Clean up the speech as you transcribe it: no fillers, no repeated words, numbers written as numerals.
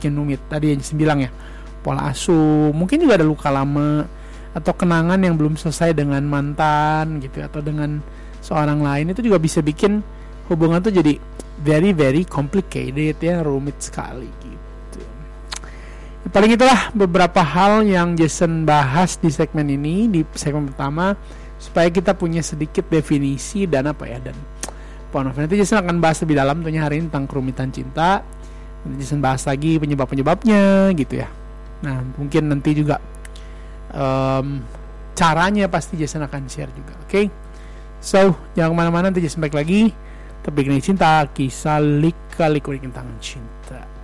bikin rumit. Tadi yang Jason bilang ya, pola asuh, mungkin juga ada luka lama atau kenangan yang belum selesai dengan mantan gitu, atau dengan seorang lain, itu juga bisa bikin hubungan tuh jadi very very complicated ya, rumit sekali gitu. Paling itulah beberapa hal yang Jason bahas di segmen ini, di segmen pertama, supaya kita punya sedikit definisi dan apa ya, dan point of view. Nanti Jason akan bahas lebih dalam tentunya hari ini tentang kerumitan cinta. Nanti Jason bahas lagi penyebab-penyebabnya gitu ya. Nah mungkin nanti juga caranya pasti Jason akan share juga. Oke? So jangan kemana-mana, nanti Jason balik lagi. Tapi cinta, kisah lika-liku tentang cinta.